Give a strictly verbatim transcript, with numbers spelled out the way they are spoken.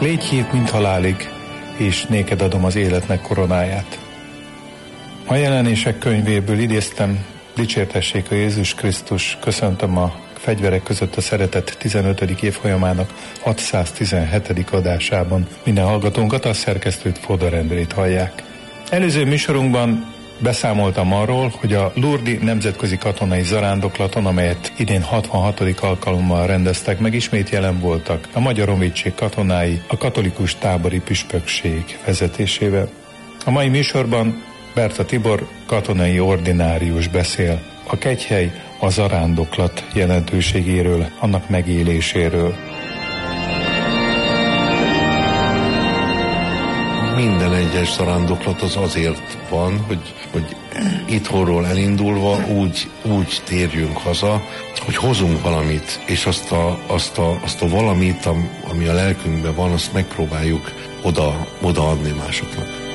Légy hív, mint halálig, és néked adom az életnek koronáját. A Jelenések könyvéből idéztem, dicsértessék a Jézus Krisztus, köszöntöm a Fegyverek között a szeretet tizenötödik évfolyamának hatszáztizenhetedik adásában. Minden hallgatónkat, a szerkesztőt, Fodor Endrét hallják. Előző műsorunkban beszámoltam arról, hogy a Lourdes nemzetközi katonai zarándoklaton, amelyet idén hatvanhatodik alkalommal rendeztek meg, ismét jelen voltak a Magyar Honvédség katonái a katolikus tábori püspökség vezetésével. A mai műsorban Berta Tibor katonai ordinárius beszél a kegyhely, a zarándoklat jelentőségéről, annak megéléséről. Minden egyes zarándoklat az azért van, hogy, hogy itthonról elindulva úgy, úgy térjünk haza, hogy hozunk valamit, és azt a, azt a, azt a valamit, ami a lelkünkben van, azt megpróbáljuk oda, odaadni másoknak.